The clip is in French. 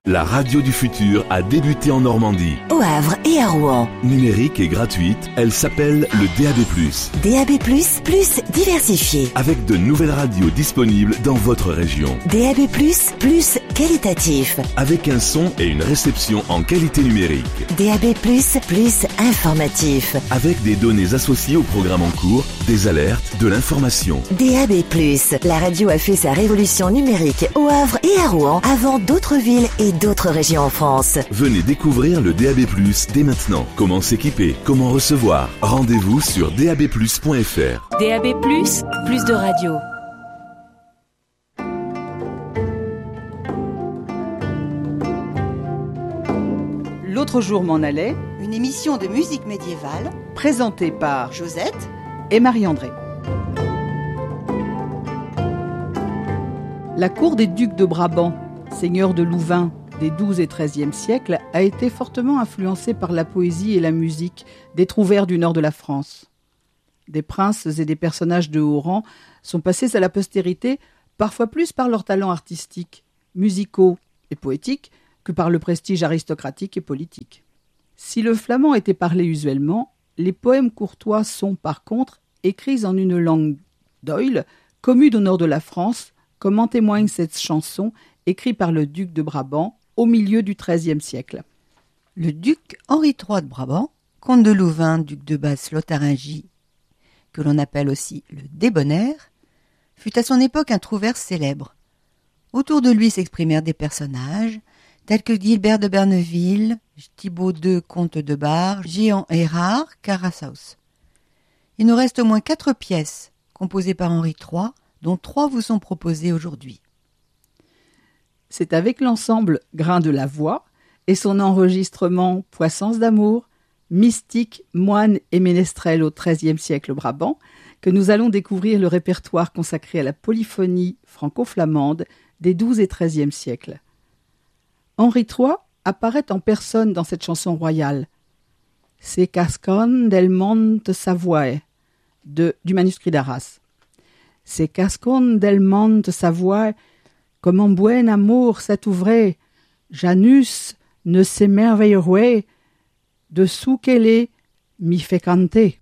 La radio du futur a débuté en Normandie. Au Havre et à Rouen. Numérique et gratuite, elle s'appelle le DAB+. DAB+, plus diversifié. Avec de nouvelles radios disponibles dans votre région. DAB+, plus qualitatif. Avec un son et une réception en qualité numérique. DAB+, plus informatif. Avec des données associées au programme en cours, des alertes, de l'information. DAB+, la radio a fait sa révolution numérique au Havre et à Rouen avant d'autres villes et d'autres régions en France. Venez découvrir le DAB+, dès maintenant. Comment s'équiper, comment recevoir. Rendez-vous sur dabplus.fr. DAB+, plus de radio. L'autre jour m'en allait, une émission de musique médiévale présentée par Josette et Marie-André. La cour des ducs de Brabant, seigneurs de Louvain des XIIe et XIIIe siècles, a été fortement influencée par la poésie et la musique des trouvères du nord de la France. Des princes et des personnages de haut rang sont passés à la postérité, parfois plus par leurs talents artistiques, musicaux et poétiques, que par le prestige aristocratique et politique. Si le flamand était parlé usuellement, les poèmes courtois sont, par contre, écrits en une langue d'oïl, commune au nord de la France, comme en témoigne cette chanson écrite par le duc de Brabant au milieu du XIIIe siècle. Le duc Henri III de Brabant, comte de Louvain, duc de Basse-Lotharingie, que l'on appelle aussi le Débonnaire, fut à son époque un trouvère célèbre. Autour de lui s'exprimèrent des personnages tels que Gilbert de Berneville, Thibaut II, comte de Bar, Jehan Hérard, Carasaus. Il nous reste au moins 4 pièces composées par Henri III, dont 3 vous sont proposées aujourd'hui. C'est avec l'ensemble Grain de la Voix et son enregistrement Puissance d'amour, mystique, moine et ménestrel au XIIIe siècle Brabant que nous allons découvrir le répertoire consacré à la polyphonie franco-flamande des XIIe et XIIIe siècles. Henri III apparaît en personne dans cette chanson royale. C'est Cascon del Monte Savoie du manuscrit d'Arras. C'est Cascon del Monte Savoie, comme en buen amour s'atouvrait, Janus ne s'émerveillerait de sous qu'elle est mi fait canter.